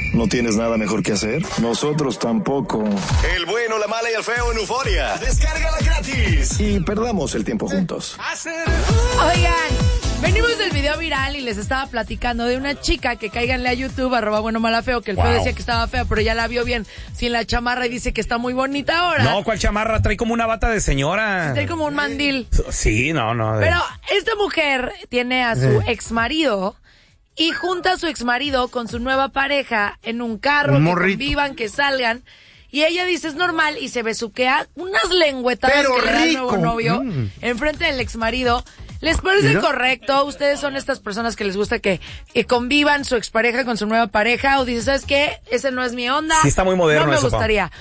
¿No tienes nada mejor que hacer? Nosotros tampoco. El bueno, la mala y el feo en Euforia. Descárgala gratis. Y perdamos el tiempo juntos. Oigan, venimos del video viral y les estaba platicando de una chica que cáiganle a YouTube, @bueno, mala, feo, que el feo decía que estaba fea, pero ya la vio bien sin la chamarra y dice que está muy bonita ahora. No, ¿cuál chamarra? Trae como una bata de señora. Trae como un mandil. Sí, no. Pero esta mujer tiene a su exmarido y junta a su exmarido con su nueva pareja en un carro, que convivan, que salgan. Y ella dice, es normal, y se besuquea unas lengüetadas que le da el nuevo novio enfrente del exmarido. ¿Les parece correcto? ¿Ustedes son estas personas que les gusta que convivan su expareja con su nueva pareja? ¿O dices, ¿sabes qué? Ese no es mi onda. Sí, está muy moderno. No me eso, gustaría.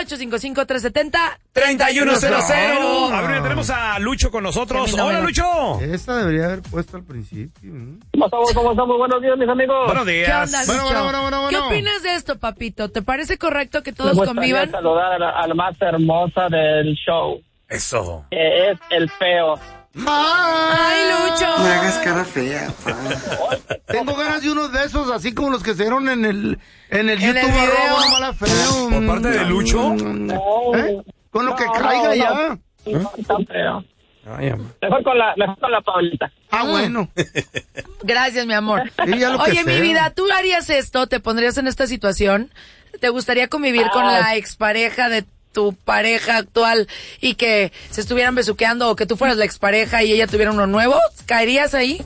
1-855-370-3100. A ver, tenemos a Lucho con nosotros. ¡Hola, Lucho! Esta debería haber puesto al principio. ¿Cómo estamos? Buenos días, mis amigos. Buenos días. ¿Qué onda, Lucho? Bueno. ¿Qué opinas de esto, papito? ¿Te parece correcto que todos convivan? Saludar a la más hermosa del show. Eso. Que es el feo. ¡Ay, Lucho! No hagas cara fea, Tengo ganas de unos de esos, así como los que se dieron en el YouTube, @bueno, mala, feo. ¿Por parte de Lucho? Con lo que caiga ya. No, tan feo. Ay, Mejor con la Paulita. Bueno. Gracias, mi amor. Ella lo que Oye, mi sea. vida, ¿tú harías esto? ¿Te pondrías en esta situación? ¿Te gustaría convivir con la expareja de tu pareja actual y que se estuvieran besuqueando, o que tú fueras la expareja y ella tuviera uno nuevo? ¿Caerías ahí?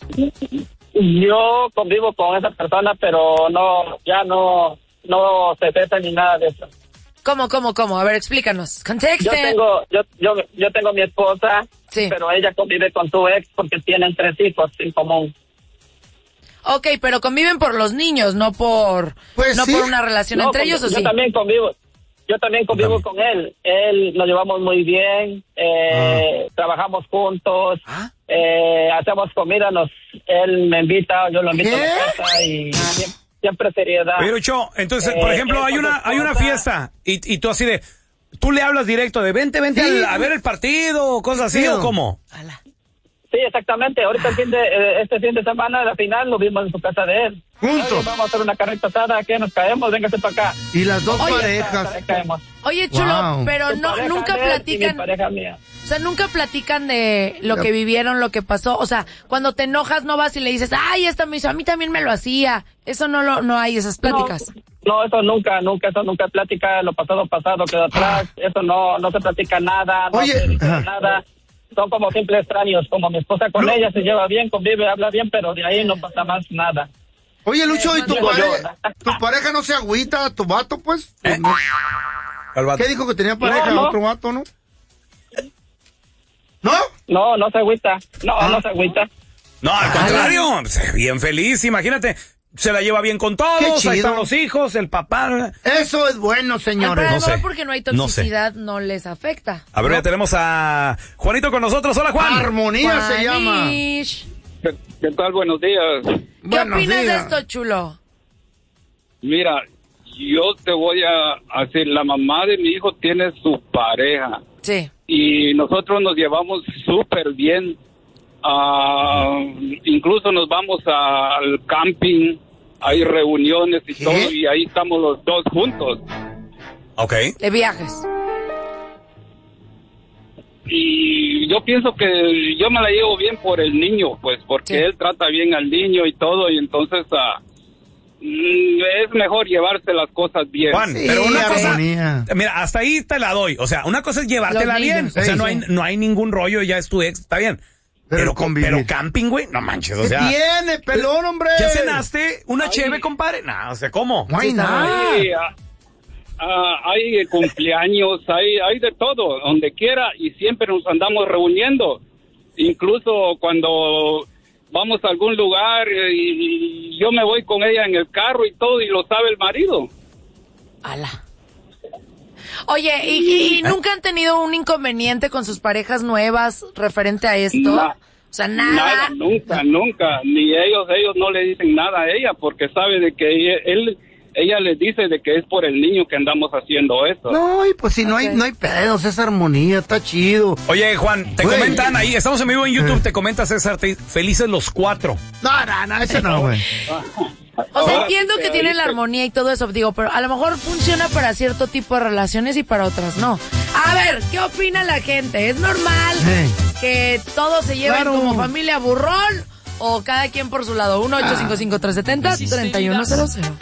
Yo convivo con esa persona, pero no se besa ni nada de eso. ¿Cómo? A ver, explícanos. Contexten. Yo tengo mi esposa, Sí. pero ella convive con tu ex porque tienen 3 hijos en común. Ok, pero conviven por los niños, no por Pues sí. por una relación entre ellos, ¿o sí? Yo también convivo con él. Él nos llevamos muy bien, trabajamos juntos, hacemos comida, él me invita, yo lo invito a la casa y siempre seriedad. Oye, Lucho, entonces, por ejemplo, hay una fiesta y tú así de, tú le hablas directo de vente a ver el partido o cosas así, ¿o cómo? Sí, exactamente. Ahorita este fin de semana, la final, lo vimos en su casa de él. Juntos. Oye, vamos a hacer una carreta asada, que nos caemos, véngase para acá. Y las dos Oye, parejas. Caemos. Oye, chulo, Wow. pero Tu pareja nunca de él y platican, mi pareja mía. o sea, nunca platican de lo que vivieron, lo que pasó. O sea, cuando te enojas no vas y le dices, ay, esta me hizo, a mí también me lo hacía. Eso no hay esas pláticas. No, eso nunca es plática, lo pasado quedó atrás, eso no se platica nada, no Oye, se dice nada. Son como simples extraños, como mi esposa con ella se lleva bien, convive, habla bien, pero de ahí no pasa más nada. Oye, Lucho, ¿y tu digo yo, pareja no se agüita, tu vato, pues? Al vato. ¿Qué dijo que tenía pareja? No. Otro vato, ¿no? ¿No? No se agüita, no se agüita. No, al contrario, bien feliz, imagínate. Se la lleva bien con Qué todos, chido. ahí están los hijos, el papá. Eso es bueno, señores. Pero No sé. porque no hay No sé. toxicidad, no les afecta. A ver, ya tenemos a Juanito con nosotros. Hola, Juan. Armonía se llama. Juanish. ¿Qué tal? Buenos días. ¿Qué Buenos opinas de días. esto, chulo? Mira, yo te voy a decir, la mamá de mi hijo tiene su pareja Sí. y nosotros nos llevamos súper bien. Incluso nos vamos al camping, hay reuniones y todo, y ahí estamos los dos juntos. Ok. De viajes. Y yo pienso que yo me la llevo bien por el niño, pues, porque Sí. él trata bien al niño y todo, y entonces es mejor llevarse las cosas bien. Juan, Sí, pero una cosa, armonía. mira, hasta ahí te la doy. O sea, una cosa es llevártela Los bien. niños, O sea, sí, no hay ningún rollo, ya es tu ex, está bien. Pero convivir. camping, güey, no manches, o ¿Qué sea. tiene, pelón, hombre? ¿Ya cenaste? ¿Una cheve, compadre? No, o sea, ¿cómo? No hay Sí, está nada. Sí, hay cumpleaños, hay de todo, donde quiera, y siempre nos andamos reuniendo. Incluso cuando vamos a algún lugar y yo me voy con ella en el carro y todo, y lo sabe el marido. Ala. Oye, ¿y nunca han tenido un inconveniente con sus parejas nuevas referente a esto? Na- O sea, nada. Nunca, ni ellos no le dicen nada a ella, porque sabe de que ella les dice de que es por el niño que andamos haciendo esto. No, y pues si no hay pedos, es armonía, está chido. Oye, Juan, te Güey. comentan ahí, estamos en vivo en YouTube, te comenta César, felices los 4. No, ese no, güey. O sea, entiendo que tienen la armonía y todo eso, digo, pero a lo mejor funciona para cierto tipo de relaciones y para otras no. A ver, ¿qué opina la gente? ¿Es normal que todos se lleven como familia burrón o cada quien por su lado? 1-855-370-3100.